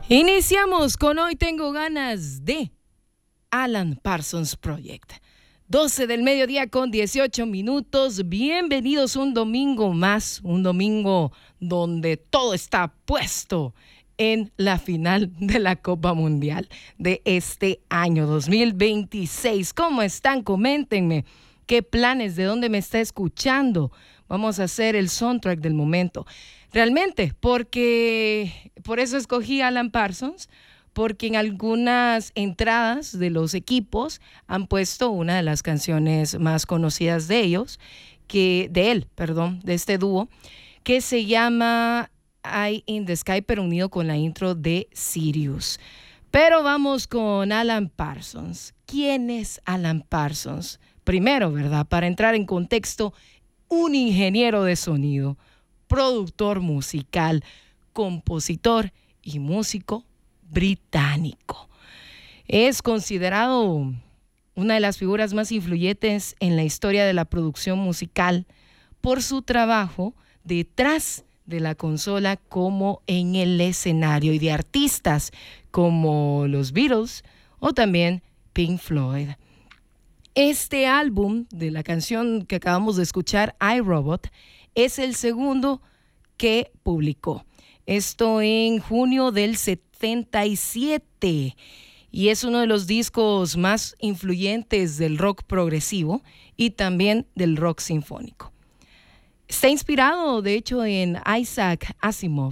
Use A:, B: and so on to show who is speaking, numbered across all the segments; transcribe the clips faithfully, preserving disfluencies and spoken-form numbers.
A: Iniciamos con Hoy Tengo Ganas de Alan Parsons Project. doce del mediodía con dieciocho minutos. Bienvenidos un domingo más, un domingo donde todo está puesto en la final de la Copa Mundial de este año dos mil veintiséis. ¿Cómo están? Coméntenme. ¿Qué planes? ¿De dónde me está escuchando? Vamos a hacer el soundtrack del momento. Realmente, porque por eso escogí a Alan Parsons, porque en algunas entradas de los equipos han puesto una de las canciones más conocidas de ellos, que de él, perdón, de este dúo, que se llama Eye in the Sky, pero unido con la intro de Sirius. Pero vamos con Alan Parsons. ¿Quién es Alan Parsons? Primero, ¿verdad? Para entrar en contexto, un ingeniero de sonido, productor musical, compositor y músico británico. Es considerado una de las figuras más influyentes en la historia de la producción musical por su trabajo detrás de la consola como en el escenario, y de artistas como los Beatles o también Pink Floyd. Este álbum de la canción que acabamos de escuchar, iRobot, es el segundo que publicó. Esto en junio del setenta y siete, y es uno de los discos más influyentes del rock progresivo y también del rock sinfónico. Está inspirado, de hecho, en Isaac Asimov,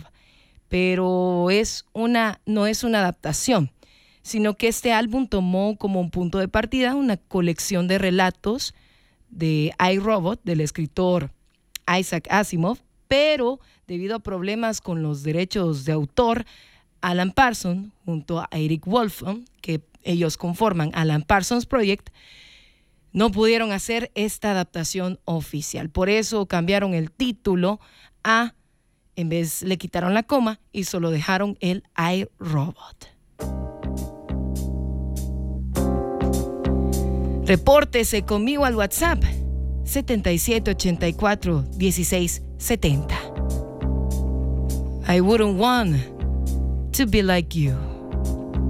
A: pero es una, no es una adaptación, sino que este álbum tomó como un punto de partida una colección de relatos de iRobot, del escritor Isaac Asimov, pero debido a problemas con los derechos de autor, Alan Parsons, junto a Eric Wolfram, que ellos conforman Alan Parsons Project, no pudieron hacer esta adaptación oficial. Por eso cambiaron el título a, en vez le quitaron la coma y solo dejaron el iRobot. Repórtese conmigo al WhatsApp setenta y siete ochenta y cuatro dieciséis setenta. I wouldn't want to be like you.